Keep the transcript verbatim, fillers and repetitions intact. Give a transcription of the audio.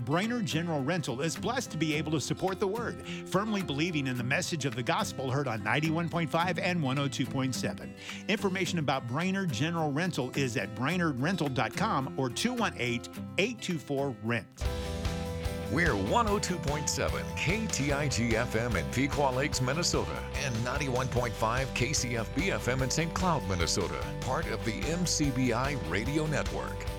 Brainerd General Rental is blessed to be able to support the Word, firmly believing in the message of the gospel heard on ninety-one point five and one oh two point seven. Information about Brainerd General Rental is at brainerd rental dot com or two one eight, eight two four, rent. We're one oh two point seven K T I G F M in Pequot Lakes, Minnesota, and ninety-one point five K C F B F M in Saint Cloud, Minnesota, part of the M C B I Radio Network.